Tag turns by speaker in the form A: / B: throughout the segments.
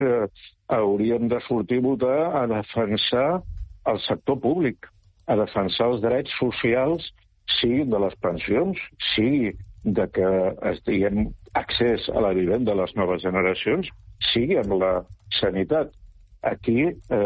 A: hauríem de sortir a votar a defensar el sector públic, a defensar els drets socials, sigui de les pensions, sigui de que tinguem accés a la vivenda de les noves generacions, sigui amb la sanitat. Aquí,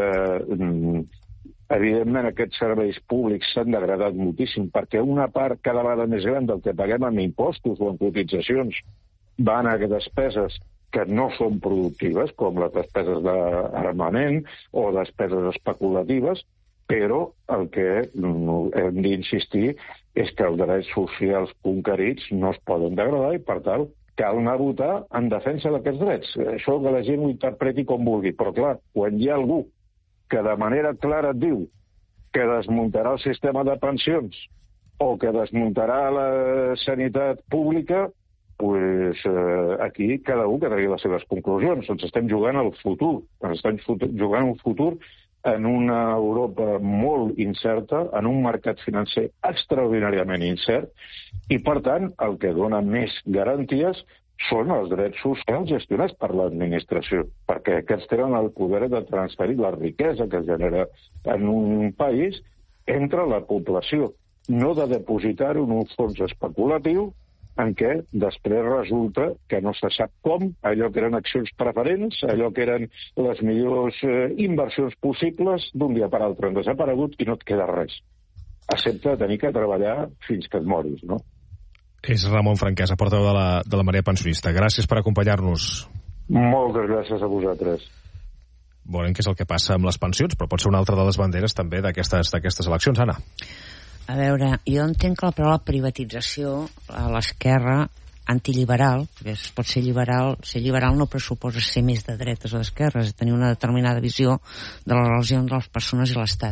A: evidentment, aquests serveis públics s'han degradat moltíssim perquè una part cada vegada més gran del que paguem en impostos o en cotitzacions van a despeses que no són productives, com les despeses d'armament o despeses especulatives, però el que hem d'insistir és que els drets socials conquerits no es poden degradar i, per tant, cal anar a votar en defensa d'aquests drets. Això que la gent ho interpreti com vulgui, però clar, quan hi ha algú que de manera clara et diu que desmuntarà el sistema de pensions o que desmuntarà la sanitat pública, pues aquí cada un que tregui les seves conclusions. Ens estem jugant al futur, ens estem jugant al futur en una Europa molt incerta, en un mercat financer extraordinàriament incert, i per tant el que dona més garanties són els drets socials gestionats per l'administració, perquè aquests tenen el poder de transferir la riquesa que es genera en un país entre la població, no de depositar-ho en un fons especulatiu en què després resulta que no se sap com, allò que eren accions preferents, allò que eren les millors inversions possibles, d'un dia per altre han desaparegut i no et queda res. Excepte tenir que treballar fins que et moris, no?
B: És Ramon Franquesa, portaveu de la Marea Pensionista. Gràcies per acompanyar-nos.
A: Moltes gràcies a vosaltres.
B: Veurem què és el que passa amb les pensions, però pot ser una altra de les banderes també d'aquestes eleccions, Anna.
C: A veure, jo entenc que la paraula privatització a l'esquerra antiliberal, perquè es pot ser liberal no pressuposa ser més de dretes o d'esquerres, tenir una determinada visió de la relació entre les persones i l'Estat.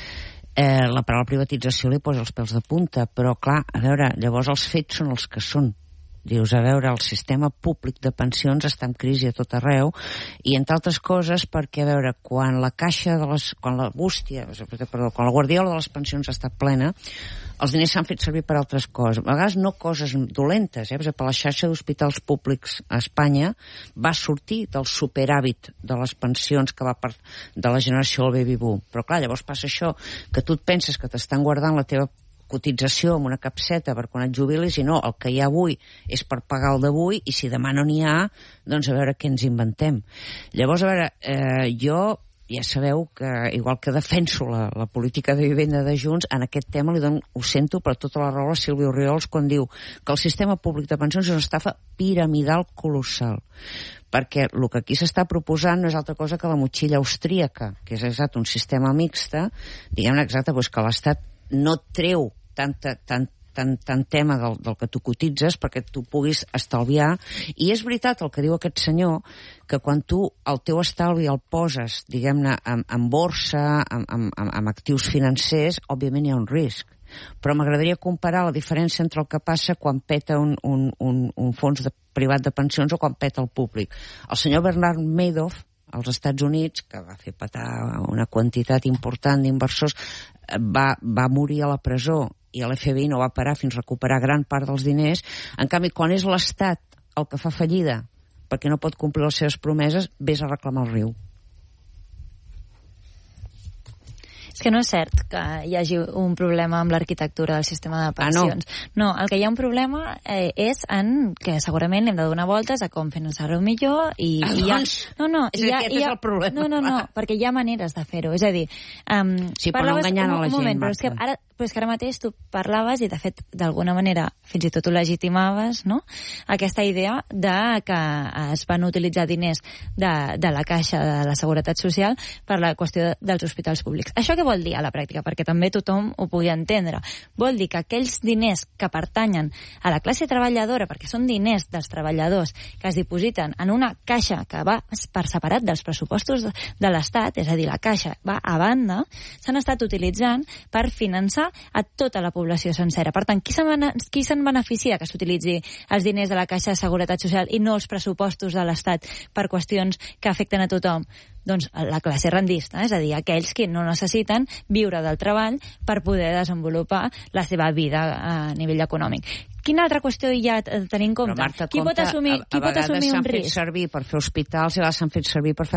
C: La paraula privatització li posa els pèls de punta, però clar, a veure, llavors els fets són els que són. Dius, a veure, el sistema públic de pensions està en crisi a tot arreu i, entre altres coses, perquè, a veure, quan la guardiola de les pensions està plena, els diners s'han fet servir per altres coses. A vegades no coses dolentes, Per exemple, la xarxa d'hospitals públics a Espanya va sortir del superàvit de les pensions que va de la generació del baby boom. Però, clar, llavors passa això, que tu et penses que t'estan guardant la teva cotització amb una capseta per quan et jubilis i no, el que hi ha avui és per pagar el d'avui i si demà no n'hi ha, doncs a veure què ens inventem. Llavors, a veure, jo ja sabeu que, igual que defenso la política de vivenda de Junts, en aquest tema ho sento per tota la raó a Sílvia Orriols quan diu que el sistema públic de pensions és una estafa piramidal colossal. Perquè el que aquí s'està proposant no és altra cosa que la motxilla austríaca, que és exacte un sistema mixte, diguem-ne exacte, doncs que l'Estat no treu tant tema del que tu cotitzes perquè tu puguis estalviar. I és veritat el que diu aquest senyor, que quan tu el teu estalvi el poses, diguem-ne, en borsa, en actius financers, òbviament hi ha un risc. Però m'agradaria comparar la diferència entre el que passa quan peta un fons privat de pensions o quan peta el públic. El senyor Bernard Madoff, als Estats Units, que va fer petar una quantitat important d'inversors, va morir a la presó i l'FBI no va parar fins a recuperar gran part dels diners. En canvi, quan és l'Estat el que fa fallida perquè no pot complir les seves promeses, vés a reclamar el riu.
D: És que no és cert que hi hagi un problema amb l'arquitectura del sistema de pensions. No, el que hi ha un problema és en que segurament hem de donar voltes a com finançar-ho millor i ja...
C: Aquest és el problema.
D: No, perquè hi ha maneres de fer-ho. És a dir...
C: Sí, però no enganyant a la gent.
D: Però és que ara mateix tu parlaves i, de fet, d'alguna manera, fins i tot ho legitimaves, no?, aquesta idea de que es van utilitzar diners de la caixa de la Seguretat Social per la qüestió dels hospitals públics. Això què vol dir a la pràctica? Perquè també tothom ho pugui entendre. Vol dir que aquells diners que pertanyen a la classe treballadora, perquè són diners dels treballadors que es dipositen en una caixa que va per separat dels pressupostos de l'Estat, és a dir, la caixa va a banda, s'han estat utilitzant per finançar a tota la població sencera. Per tant, qui se'n beneficia que s'utilitzi els diners de la Caixa de Seguretat Social i no els pressupostos de l'Estat per qüestions que afecten a tothom? Doncs la classe rendista, és a dir, aquells que no necessiten viure del treball per poder desenvolupar la seva vida a nivell econòmic. quina altra qüestió hi ha a tenir en compte?
C: Però, Marta,
D: qui pot assumir un risc?
C: A vegades s'han fet servir per fer hospitals i a vegades s'han fet servir per fer